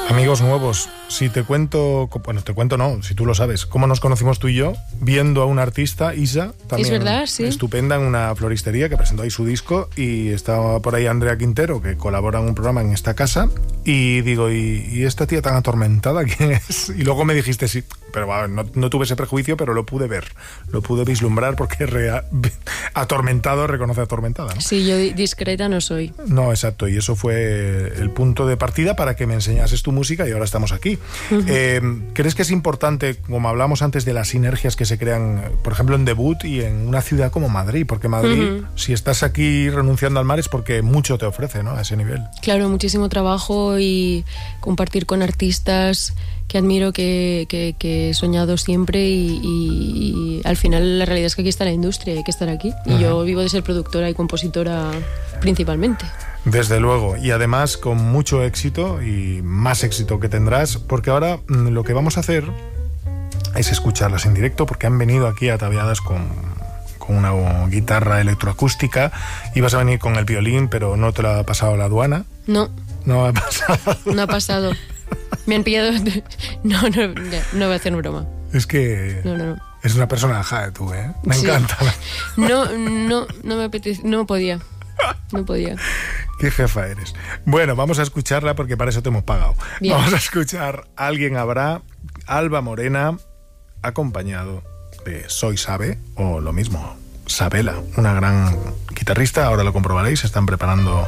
Amigos nuevos, si te cuento, bueno, te cuento no, si tú lo sabes, cómo nos conocimos tú y yo, viendo a una artista, Isa, también es verdad, sí, estupenda, en una floristería que presentó ahí su disco, y estaba por ahí Andrea Quintero, que colabora en un programa en esta casa, y digo, ¿y esta tía tan atormentada quién es? Y luego me dijiste sí, pero bueno, no tuve ese prejuicio, pero lo pude ver, lo pude vislumbrar, porque atormentado reconoce atormentada, ¿no? Sí, yo discreta no soy. No, exacto, y eso fue el punto de partida para que me enseñases tu música, y ahora estamos aquí. ¿Crees que es importante, como hablamos antes, de las sinergias que se crean, por ejemplo, en Debut y en una ciudad como Madrid? Porque Madrid, si estás aquí renunciando al mar, es porque mucho te ofrece, ¿no?, a ese nivel. Claro, muchísimo trabajo y compartir con artistas que admiro, que he soñado siempre, y al final la realidad es que aquí está la industria, hay que estar aquí. Y yo vivo de ser productora y compositora principalmente. Desde luego, y además con mucho éxito, y más éxito que tendrás, porque ahora lo que vamos a hacer es escucharlas en directo, porque han venido aquí ataviadas con una guitarra electroacústica. Ibas a venir con el violín, pero no te lo ha pasado la aduana. No. No ha pasado. No ha pasado. Me han pillado. No voy a hacer broma. Es que... No. Es una persona tú, ¿eh? Me encanta. No me apetece. No podía. Qué jefa eres. Bueno, vamos a escucharla porque para eso te hemos pagado. Bien. Vamos a escuchar Alguien Habrá, Alba Morena, acompañado de Soy Sabe, o lo mismo, Sabela, una gran guitarrista. Ahora lo comprobaréis, se están preparando.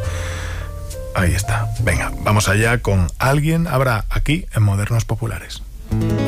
Ahí está. Venga, vamos allá con Alguien Habrá, aquí en Modernos Populares.